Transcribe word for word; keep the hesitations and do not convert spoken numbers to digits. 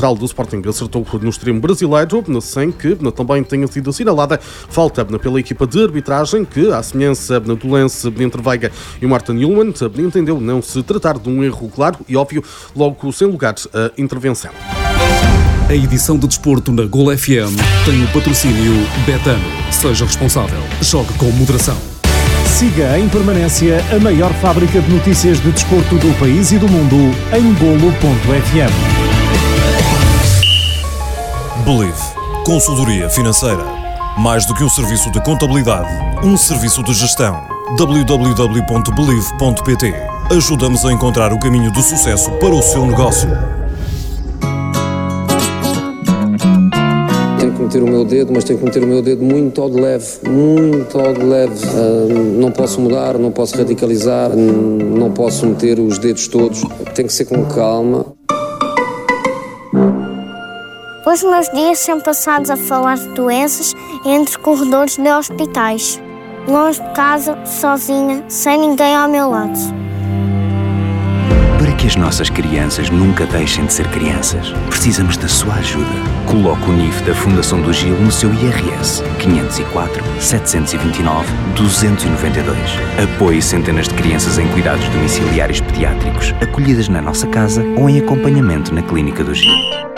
lateral do Sporting acertou no extremo brasileiro, sem que também tenha sido assinalada falta pela equipa de arbitragem, que, à semelhança do lance entre Veiga e Martin Ullmann, entendeu não se tratar de um erro claro e óbvio, logo sem lugar a intervenção. A edição de desporto na Gol F M tem o patrocínio Betano. Seja responsável. Jogue com moderação. Siga em permanência a maior fábrica de notícias de desporto do país e do mundo em golo ponto f m. Believe. Consultoria financeira. Mais do que um serviço de contabilidade, um serviço de gestão. w w w ponto believe ponto p t. Ajuda-nos a encontrar o caminho do sucesso para o seu negócio. Tenho que meter o meu dedo, mas tenho que meter o meu dedo muito ao de leve, muito ao de leve. Uh, não posso mudar, não posso radicalizar, não posso meter os dedos todos. Tem que ser com calma. Os meus dias são passados a falar de doenças entre corredores de hospitais. Longe de casa, sozinha, sem ninguém ao meu lado. Para que as nossas crianças nunca deixem de ser crianças, precisamos da sua ajuda. Coloque o N I F da Fundação do Gil no seu I R S. quinhentos e quatro, setecentos e vinte e nove, duzentos e noventa e dois. Apoie centenas de crianças em cuidados domiciliários pediátricos, acolhidas na nossa casa ou em acompanhamento na Clínica do Gil.